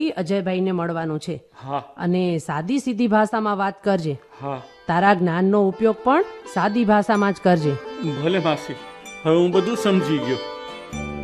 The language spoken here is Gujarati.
અજયભાઈને મળવાનું છે. હા અને સાદી સીધી ભાષામાં વાત કરજે. હા તારા જ્ઞાનનો ઉપયોગ પણ સાદી ભાષામાં જ કરજે. ભલે માસી, હવે હું બધું સમજી ગયો.